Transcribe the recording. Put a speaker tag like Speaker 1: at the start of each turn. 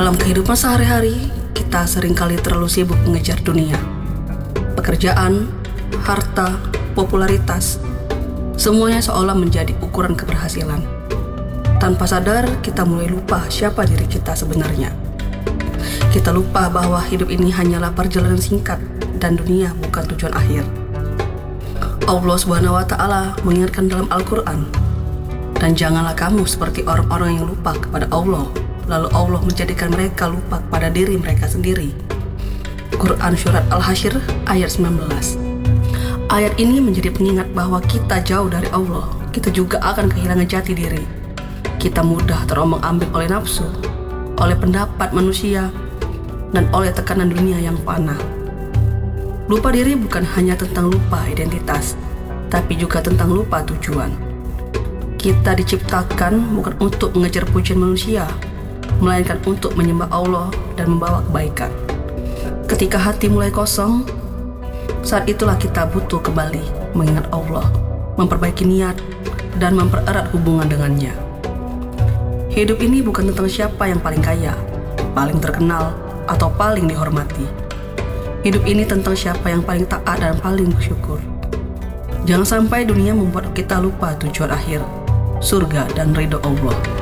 Speaker 1: Dalam kehidupan sehari-hari, kita seringkali terlalu sibuk mengejar dunia. Pekerjaan, harta, popularitas, semuanya seolah menjadi ukuran keberhasilan. Tanpa sadar, kita mulai lupa siapa diri kita sebenarnya. Kita lupa bahwa hidup ini hanyalah perjalanan singkat dan dunia bukan tujuan akhir. Allah SWT mengingatkan dalam Al-Quran, dan janganlah kamu seperti orang-orang yang lupa kepada Allah, lalu Allah menjadikan mereka lupa kepada diri mereka sendiri. Quran Surat Al-Hasyr ayat 19. Ayat ini menjadi pengingat bahwa kita jauh dari Allah, kita juga akan kehilangan jati diri. Kita mudah terombang-ambing oleh nafsu, oleh pendapat manusia, dan oleh tekanan dunia yang fana. Lupa diri bukan hanya tentang lupa identitas, tapi juga tentang lupa tujuan. Kita diciptakan bukan untuk mengejar pujian manusia, melainkan untuk menyembah Allah dan membawa kebaikan. Ketika hati mulai kosong, saat itulah kita butuh kembali mengingat Allah, memperbaiki niat, dan mempererat hubungan dengannya. Hidup ini bukan tentang siapa yang paling kaya, paling terkenal, atau paling dihormati. Hidup ini tentang siapa yang paling taat dan paling bersyukur. Jangan sampai dunia membuat kita lupa tujuan akhir, surga dan ridho Allah.